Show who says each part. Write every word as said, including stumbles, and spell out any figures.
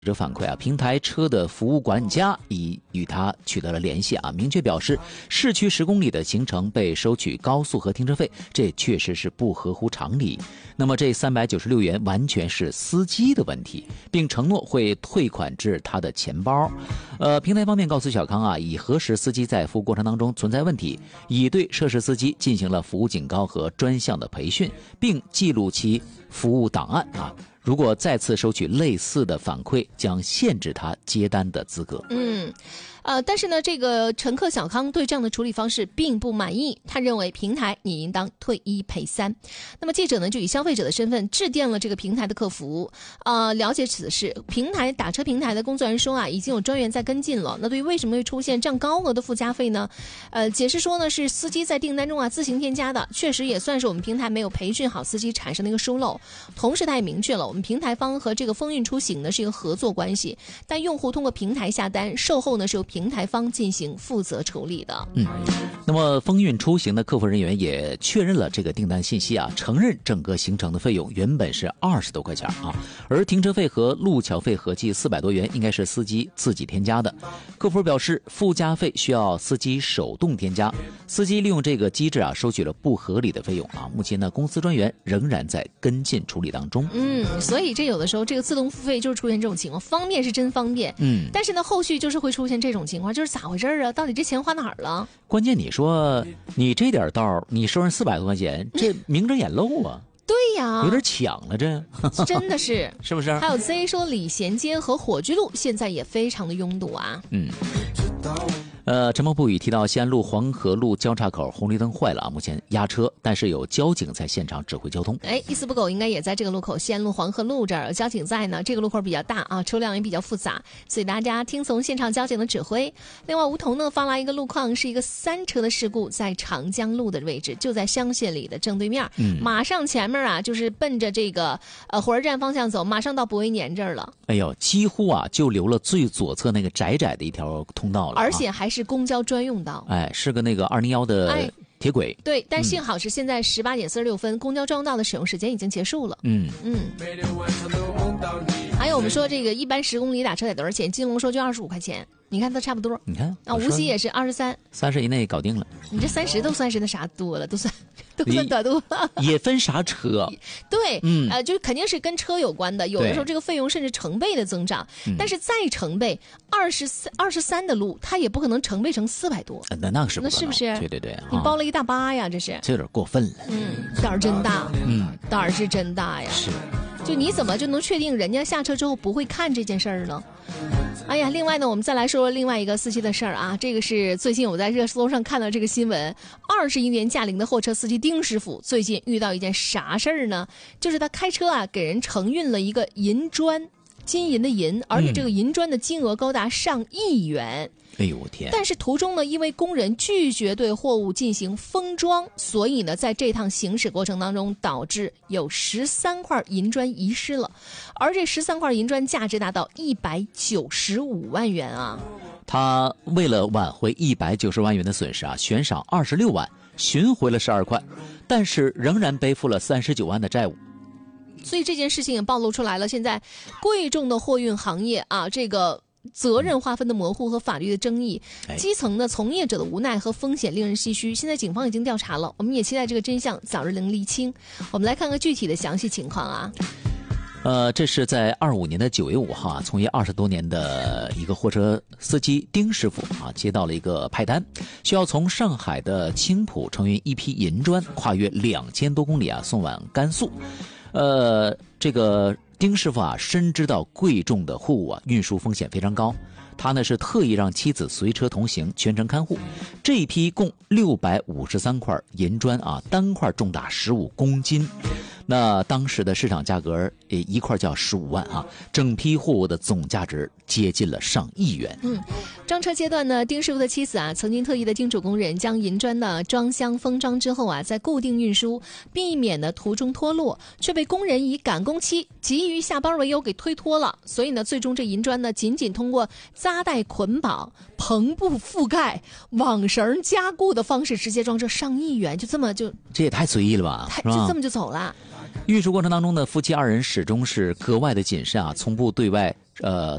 Speaker 1: 者反馈啊，平台车的服务管理家已与他取得了联系啊，明确表示市区十公里的行程被收取高速和停车费，这确实是不合乎常理。那么这三百九十六元完全是司机的问题，并承诺会退款至他的钱包。呃，平台方面告诉小康啊，已核实司机在服务过程当中存在问题，已对涉事司机进行了服务警告和专项的培训，并记录其服务档案啊。如果再次收取类似的反馈，将限制他接单的资格。
Speaker 2: 嗯，呃，但是呢，这个乘客小康对这样的处理方式并不满意，他认为平台你应当退一赔三。那么记者呢就以消费者的身份致电了这个平台的客服，呃，了解此事。平台打车平台的工作人员说啊，已经有专员在跟进了。那对于为什么会出现这样高额的附加费呢？呃，解释说呢是司机在订单中啊自行添加的，确实也算是我们平台没有培训好司机产生的一个疏漏。同时他也明确了，我们平台方和这个风韵出行呢是一个合作关系，但用户通过平台下单，售后呢是由平台方进行负责处理的。
Speaker 1: 嗯，那么风韵出行的客服人员也确认了这个订单信息啊，承认整个行程的费用原本是二十多块钱啊，而停车费和路桥费合计四百多元，应该是司机自己添加的。客服表示，附加费需要司机手动添加，司机利用这个机制啊，收取了不合理的费用啊。目前呢，公司专员仍然在跟进处理当中。
Speaker 2: 嗯，所以这有的时候这个自动付费就是出现这种情况，方便是真方便，
Speaker 1: 嗯，
Speaker 2: 但是呢，后续就是会出现这种情况，就是咋回事啊？到底这钱花哪儿了？
Speaker 1: 关键你说你这点道你收人四百多块钱，这明着眼漏啊。
Speaker 2: 对呀，
Speaker 1: 有点抢了这，
Speaker 2: 真的是
Speaker 1: 是不是？
Speaker 2: 还有 Z 说礼贤街和火炬路现在也非常的拥堵啊。
Speaker 1: 嗯。呃，沉默不语提到西安路黄河路交叉口红绿灯坏了啊，目前压车，但是有交警在现场指挥交通。
Speaker 2: 哎，一丝不苟应该也在这个路口，西安路黄河路这儿，交警在呢。这个路口比较大啊，车辆也比较复杂，所以大家听从现场交警的指挥。另外，梧桐呢发来一个路况，是一个三车的事故，在长江路的位置，就在香榭里的正对面。嗯，马上前面啊，就是奔着这个呃火车站方向走，马上到博威年这儿了。
Speaker 1: 哎呦，几乎啊就留了最左侧那个窄窄的一条通道了、啊，
Speaker 2: 而且还是公交专用道。
Speaker 1: 哎，是个那个二零幺的铁轨。
Speaker 2: 哎、对，但幸好是现在十八点四十六分、嗯，公交专用道的使用时间已经结束了。
Speaker 1: 嗯
Speaker 2: 嗯。还有我们说这个一般十公里打车得多少钱？金龙说就二十五块钱。你看都差不多，
Speaker 1: 你看
Speaker 2: 啊，无锡也是二十三，
Speaker 1: 三十以内搞定了。
Speaker 2: 你这三十都算是那啥多了，都算都算短多了。
Speaker 1: 也分啥车？
Speaker 2: 对，
Speaker 1: 嗯，
Speaker 2: 呃，就肯定是跟车有关的。有的时候这个费用甚至成倍的增长，但是再成倍，二十三二十三的路，它也不可能成倍成四百多。
Speaker 1: 那那是
Speaker 2: 那是不是？
Speaker 1: 对对对，
Speaker 2: 你包了一大巴呀，这是。
Speaker 1: 这有点过分了。
Speaker 2: 嗯，胆儿真大。
Speaker 1: 嗯，
Speaker 2: 胆儿是真大呀。
Speaker 1: 是。
Speaker 2: 就你怎么就能确定人家下车之后不会看这件事儿呢？哎呀，另外呢，我们再来说另外一个司机的事儿啊。这个是最近我在热搜上看到这个新闻，二十一年驾龄的货车司机丁师傅最近遇到一件啥事儿呢？就是他开车啊，给人承运了一个银砖，金银的银，而且这个银砖的金额高达上亿元。嗯
Speaker 1: 哎呦我天！
Speaker 2: 但是途中呢，因为工人拒绝对货物进行封装，所以呢，在这趟行驶过程当中，导致有十三块银砖遗失了，而这十三块银砖价值达到一百九十五万元啊！
Speaker 1: 他为了挽回一百九十万元的损失啊，悬赏二十六万，寻回了十二块，但是仍然背负了三十九万的债务。
Speaker 2: 所以这件事情也暴露出来了，现在贵重的货运行业啊，这个责任划分的模糊和法律的争议，基层的从业者的无奈和风险令人唏嘘。现在警方已经调查了，我们也期待这个真相早日能厘清。我们来看看具体的详细情况啊。
Speaker 1: 呃，这是在二五年的九月五号啊，从业二十多年的一个货车司机丁师傅啊，接到了一个派单，需要从上海的青浦承运一批银砖，跨越两千多公里啊，送往甘肃。呃，这个丁师傅啊，深知到贵重的货物啊，运输风险非常高。他呢是特意让妻子随车同行，全程看护。这一批共六百五十三块银砖啊，单块重达十五公斤。那当时的市场价格，一块就要十五万啊，整批货物的总价值接近了上亿元。
Speaker 2: 嗯，装车阶段呢，丁师傅的妻子啊，曾经特意的叮嘱工人将银砖呢装箱封装之后啊，再固定运输，避免呢途中脱落，却被工人以赶工期、急于下班为由给推脱了。所以呢，最终这银砖呢，仅仅通过扎带捆绑、篷布覆盖、网绳加固的方式，直接装这上亿元，就这么就
Speaker 1: 这也太随意了吧？
Speaker 2: 太就这么就走了。
Speaker 1: 运输过程当中呢，夫妻二人始终是格外的谨慎啊，从不对外呃